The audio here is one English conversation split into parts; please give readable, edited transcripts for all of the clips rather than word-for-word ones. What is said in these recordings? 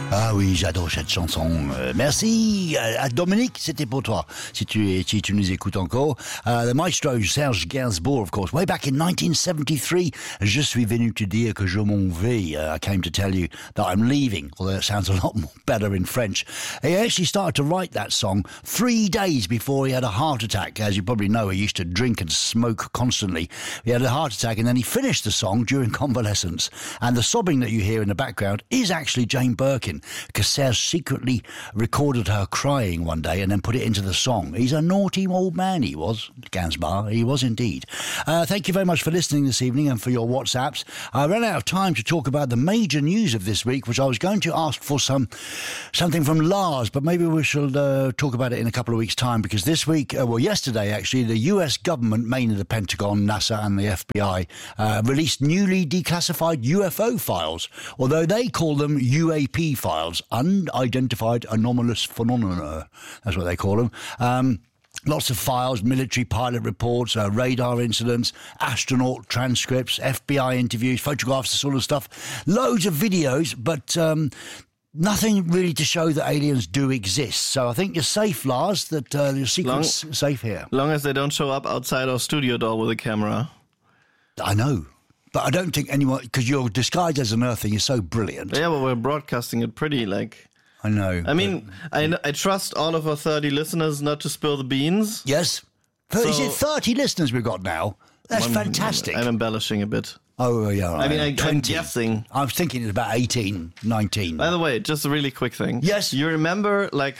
Ah oui, j'adore cette chanson. Merci à Dominique, c'était pour toi, si tu nous écoutes encore. The maestro Serge Gainsbourg, of course, way back in 1973. Je suis venu te dire que je m'en vais. I came to tell you that I'm leaving, although it sounds a lot more better in French. He actually started to write that song 3 days before he had a heart attack. As you probably know, he used to drink and smoke constantly. He had a heart attack and then he finished the song during convalescence. And the sobbing that you hear in the background is actually Jane Birkin, because Serge secretly recorded her crying one day and then put it into the song. He's a naughty old man, he was, Gainsbourg. He was indeed. Thank you very much for listening this evening and for your WhatsApps. I ran out of time to talk about the major news of this week, which I was going to ask for something from Lars, but maybe we shall talk about it in a couple of weeks' time, because this week, yesterday actually, the US government, mainly the Pentagon, NASA and the FBI, released newly declassified UFO files, although they call them UAP files, unidentified anomalous phenomena. That's what they call them. Lots of files, military pilot reports, radar incidents, astronaut transcripts, FBI interviews, photographs, the sort of stuff. Loads of videos, but nothing really to show that aliens do exist. So I think you're safe, Lars, that your secret's safe here. Long as they don't show up outside our studio door with a camera. I know. But I don't think anyone, because your disguise as an Earthling is so brilliant. Yeah, but we're broadcasting it pretty, like... I know. I mean, I trust all of our 30 listeners not to spill the beans. Yes. Is it 30 listeners we've got now? That's fantastic. I'm embellishing a bit. Oh, yeah. Right. I mean, I'm guessing. I was thinking it's about 18, 19. By the way, just a really quick thing. Yes. You remember, like,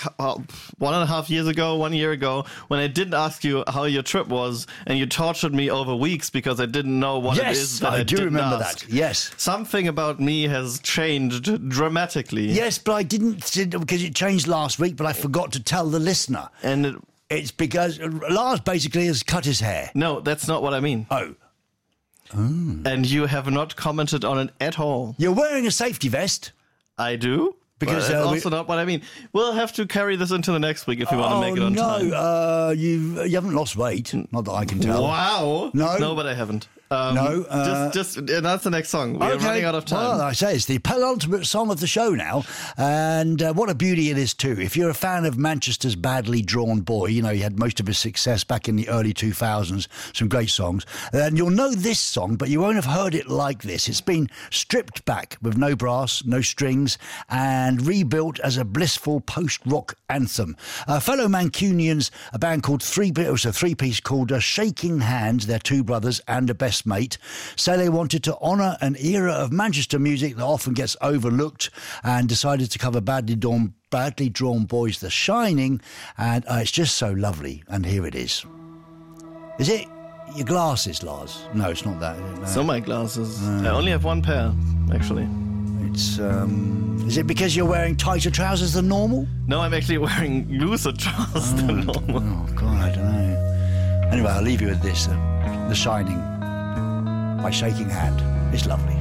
1.5 years ago, 1 year ago, when I didn't ask you how your trip was, and you tortured me over weeks because I didn't know what it is that I do remember ask. that. Yes. Something about me has changed dramatically. Yes, but I didn't, because it changed last week, but I forgot to tell the listener. And it's because Lars basically has cut his hair. No, that's not what I mean. Oh. And you have not commented on it at all. You're wearing a safety vest. I do. Because that's also not what I mean. We'll have to carry this into the next week if you want to make it on time. No, you haven't lost weight. Not that I can tell. Wow. No, but I haven't. Just that's the next song. We're running out of time. Well, I say it's the penultimate song of the show now, and what a beauty it is too. If you're a fan of Manchester's Badly Drawn Boy, you know he had most of his success back in the early 2000s. Some great songs, and you'll know this song, but you won't have heard it like this. It's been stripped back with no brass, no strings, and rebuilt as a blissful post-rock anthem. Fellow Mancunians, a band called three-piece called Shaking Hands. They're two brothers and a best mate, say they wanted to honour an era of Manchester music that often gets overlooked, and decided to cover Badly Drawn Boys' The Shining, and it's just so lovely, and here it is. Is it your glasses, Lars? No, it's not that. No. So my glasses. I only have one pair, actually. It's is it because you're wearing tighter trousers than normal? No, I'm actually wearing looser trousers than normal. Oh God, I don't know. Anyway, I'll leave you with this, The Shining by Shaking Hand. It's lovely.